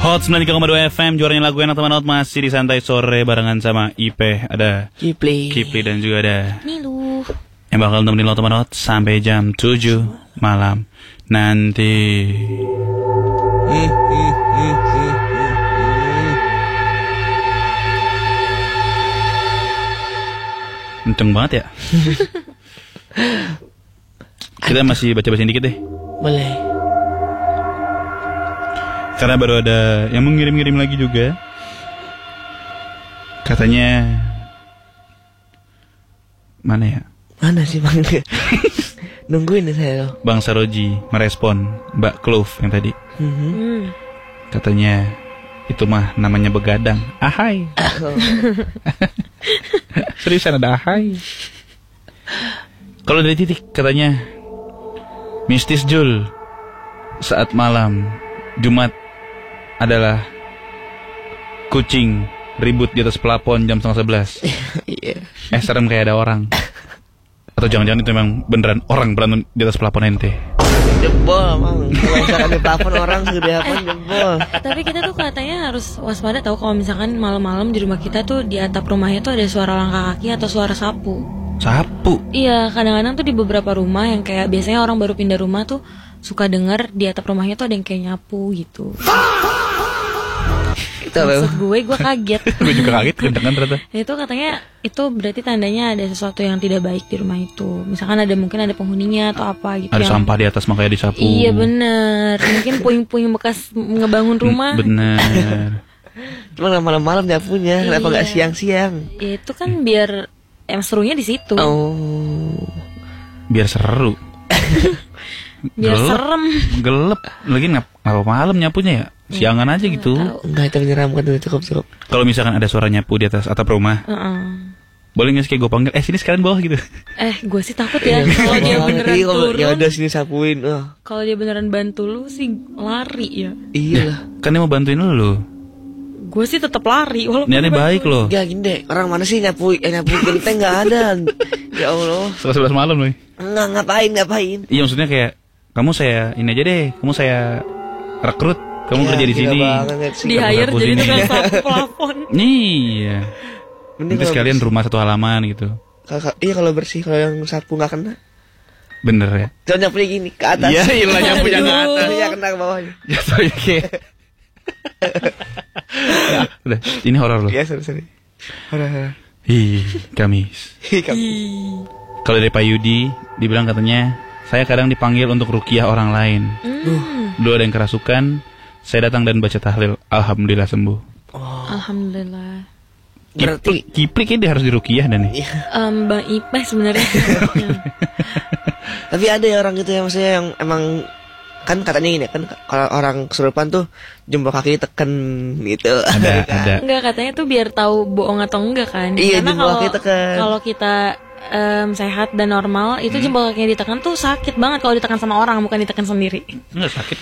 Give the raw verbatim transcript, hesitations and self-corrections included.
Hot sembilan tiga koma dua F M, juaranya lagu enak teman-teman, masih di Santai Sore barengan sama Ipe, ada Kipli, Kipli dan juga ada Nilu yang bakal nemenin lo teman-teman sampai jam tujuh malam nanti. hmm, hmm, hmm, hmm, Kenceng banget ya. Kita masih baca-bacain dikit deh. Boleh. Karena baru ada yang mengirim-ngirim lagi juga. Katanya mana ya? Mana sih Bang? Nungguin nih saya loh. Bang Saroji merespon Mbak Clove yang tadi. Mm-hmm. hmm. Katanya itu mah namanya begadang. Ahai. Oh. Seriusan ada ahai. Kalau dari Titik katanya mistis Jul, saat malam Jumat adalah kucing ribut di atas pelapon jam setengah sebelas. Iya. Eh serem kayak ada orang. Atau jangan-jangan itu memang beneran orang berantem di atas pelapon ente. Jebol Bang. Kalau misalkan di plafon orang segede apa jebol. Tapi kita tuh katanya harus waspada tahu kalau misalkan malam-malam di rumah kita tuh di atap rumahnya tuh ada suara langkah kaki atau suara sapu. Sapu? Iya, kadang-kadang tuh di beberapa rumah yang kayak biasanya orang baru pindah rumah tuh suka dengar di atap rumahnya tuh ada yang kayak nyapu gitu. Maksud gue, gue kaget. Gue juga kaget kedengeran ternyata. Itu katanya itu berarti tandanya ada sesuatu yang tidak baik di rumah itu. Misalkan ada mungkin ada penghuninya atau apa gitu. Ada yang... sampah di atas makanya disapu. Iya benar. Mungkin puing-puing bekas ngebangun rumah. Bener. Cuma malam-malam nyapunya, kenapa nggak Iya. siang-siang? Itu kan biar em serunya di situ. Oh. Biar seru. Biar Gelap. serem. Gelap. Lagi ngap ngapa malam nyapunya ya? Siangan aja gitu. Enggak, itu menyeramkan tuh, cukup-cukup. Kalau misalkan ada suara nyapu di atas atap rumah, Uh-uh. boleh nggak sih kayak gue panggil? Eh sini sekalian bawah gitu. Eh, gue sih takut ya kalau dia beneran Iya, kalau turun. ya udah sini sapuin. Oh. Kalau dia beneran bantu lu sih lari ya. Iya lah. Kan dia mau bantuin lu. Gue sih tetap lari walaupun Niatnya bantuin. baik loh. Ya gini deh, orang mana sih nyapu eh, nyapu genteng nggak ada. Ya Allah. Setelah sebelas malam loh. Nggak ngapain ngapain. Iya maksudnya kayak kamu saya ini aja deh, kamu saya rekrut, kamu Ya, kerja di gila sini. banget sih. Di hire Sapu jadi sini. tukang sapu plafon. Iya. Mending Nanti kalau sekalian bersih. rumah satu halaman gitu. Kalau- iya kalau bersih, kalau yang sapu nggak kena. Bener ya. Jangan nyapunya gini ke atas. Iya, iyalah nyapunya ke Aduh. atas. Iya kena ke bawahnya. Jatuhnya kayak. Nah, udah, ini horor loh. Iya sorry-sorry. Horor-horor. Ih, Kamis. Ih. Kalau dari Pak Yudi, dibilang katanya saya kadang dipanggil untuk ruqyah orang lain. Hmm. Dulu ada yang kerasukan, saya datang dan baca tahlil. Alhamdulillah sembuh. Alhamdulillah. Kipli, Kipli kayaknya dia harus diruqyah dan nih. Um, Bang Ipe sebenarnya. Tapi ada ya orang gitu ya, maksudnya yang emang kan katanya gini kan, kalau orang kesurupan tuh jempol kaki tekan gitu. Ada, ada. Enggak, katanya tuh biar tahu bohong atau enggak kan. Iya, Karena jempol kalau kaki tekan. kalau kita em, sehat dan normal itu jempol kakinya ditekan tuh sakit banget kalau ditekan sama orang, bukan ditekan sendiri. Enggak sakit.